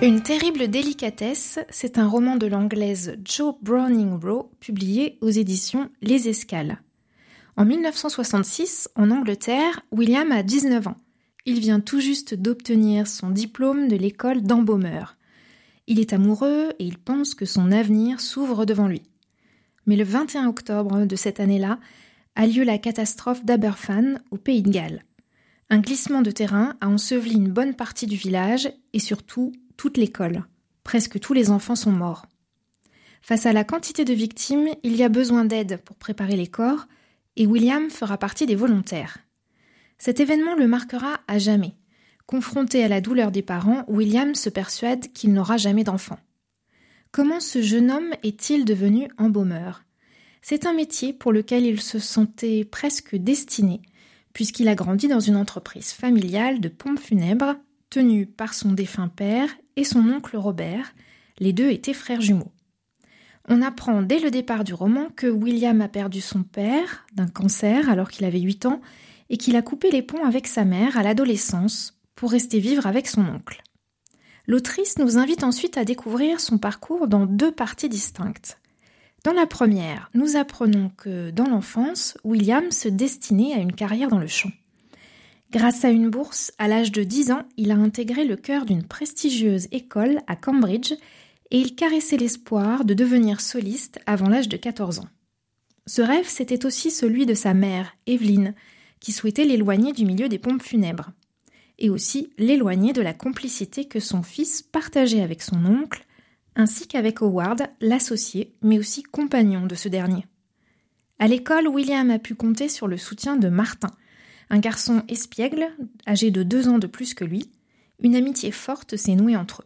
Une terrible délicatesse, c'est un roman de l'anglaise Jo Browning-Rowe, publié aux éditions Les Escales. En 1966, en Angleterre, William a 19 ans. Il vient tout juste d'obtenir son diplôme de l'école d'embaumeur. Il est amoureux et il pense que son avenir s'ouvre devant lui. Mais le 21 octobre de cette année-là, a lieu la catastrophe d'Aberfan, au Pays de Galles. Un glissement de terrain a enseveli une bonne partie du village et surtout toute l'école. Presque tous les enfants sont morts. Face à la quantité de victimes, il y a besoin d'aide pour préparer les corps et William fera partie des volontaires. Cet événement le marquera à jamais. Confronté à la douleur des parents, William se persuade qu'il n'aura jamais d'enfant. Comment ce jeune homme est-il devenu embaumeur ? C'est un métier pour lequel il se sentait presque destiné, puisqu'il a grandi dans une entreprise familiale de pompes funèbres, tenue par son défunt père et son oncle Robert. Les deux étaient frères jumeaux. On apprend dès le départ du roman que William a perdu son père d'un cancer alors qu'il avait 8 ans et qu'il a coupé les ponts avec sa mère à l'adolescence pour rester vivre avec son oncle. L'autrice nous invite ensuite à découvrir son parcours dans 2 parties distinctes. Dans la première, nous apprenons que, dans l'enfance, William se destinait à une carrière dans le chant. Grâce à une bourse, à l'âge de 10 ans, il a intégré le chœur d'une prestigieuse école à Cambridge et il caressait l'espoir de devenir soliste avant l'âge de 14 ans. Ce rêve, c'était aussi celui de sa mère, Evelyn, qui souhaitait l'éloigner du milieu des pompes funèbres, et aussi l'éloigner de la complicité que son fils partageait avec son oncle, ainsi qu'avec Howard, l'associé, mais aussi compagnon de ce dernier. À l'école, William a pu compter sur le soutien de Martin, un garçon espiègle, âgé de 2 ans de plus que lui. Une amitié forte s'est nouée entre eux.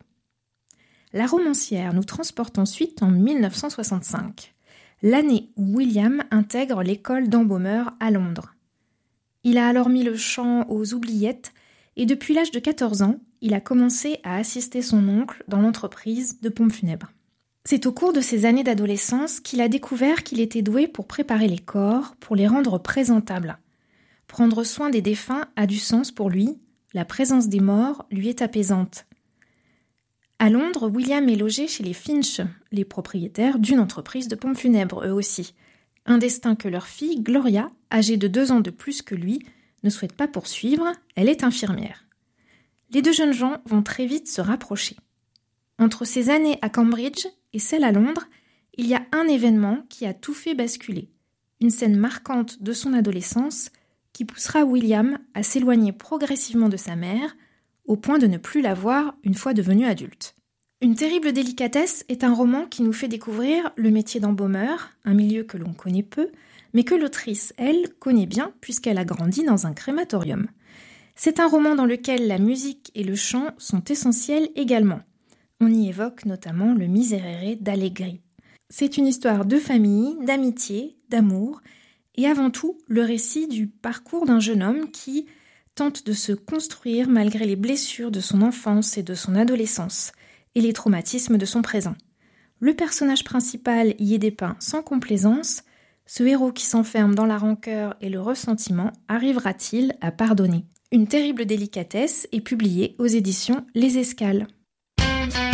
La romancière nous transporte ensuite en 1965, l'année où William intègre l'école d'embaumeur à Londres. Il a alors mis le chant aux oubliettes et depuis l'âge de 14 ans, il a commencé à assister son oncle dans l'entreprise de pompes funèbres. C'est au cours de ses années d'adolescence qu'il a découvert qu'il était doué pour préparer les corps, pour les rendre présentables. Prendre soin des défunts a du sens pour lui, la présence des morts lui est apaisante. À Londres, William est logé chez les Finch, les propriétaires d'une entreprise de pompes funèbres eux aussi. Un destin que leur fille, Gloria, âgée de 2 ans de plus que lui, ne souhaite pas poursuivre, elle est infirmière. Les 2 jeunes gens vont très vite se rapprocher. Entre ces années à Cambridge et celles à Londres, il y a un événement qui a tout fait basculer. Une scène marquante de son adolescence qui poussera William à s'éloigner progressivement de sa mère, au point de ne plus la voir une fois devenu adulte. Une terrible délicatesse est un roman qui nous fait découvrir le métier d'embaumeur, un milieu que l'on connaît peu, mais que l'autrice, elle, connaît bien puisqu'elle a grandi dans un crématorium. C'est un roman dans lequel la musique et le chant sont essentiels également. On y évoque notamment le Miserere d'Allegri. C'est une histoire de famille, d'amitié, d'amour, et avant tout le récit du parcours d'un jeune homme qui tente de se construire malgré les blessures de son enfance et de son adolescence, et les traumatismes de son présent. Le personnage principal y est dépeint sans complaisance. Ce héros qui s'enferme dans la rancœur et le ressentiment arrivera-t-il à pardonner ? Une terrible délicatesse est publiée aux éditions Les Escales.